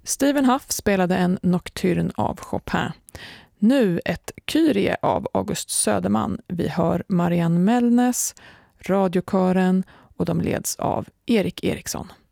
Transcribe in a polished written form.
Stephen Huff spelade en nocturne av Chopin. Nu ett Kyrie av August Söderman. Vi hör Marianne Mellnäs, radiokören och de leds av Erik Eriksson.